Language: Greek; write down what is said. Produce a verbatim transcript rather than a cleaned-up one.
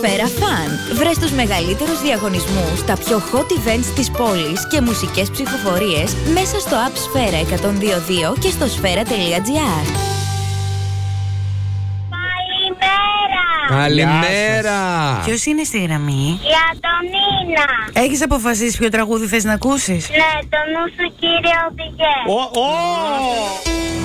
Σφαίρα Fun. Βρες τους μεγαλύτερους διαγωνισμούς, τα πιο hot events της πόλης και μουσικές ψηφοφορίες μέσα στο app Σφαίρα εκατόν δύο δύο και στο σφαίρα τελεία τζι άρ. Καλημέρα! Ποιος είναι στη γραμμή? Η Αντωνίνα. Έχεις αποφασίσει ποιο τραγούδι θες να ακούσεις? Ναι, το νου σου κύριε οδηγέ. Ω, ω!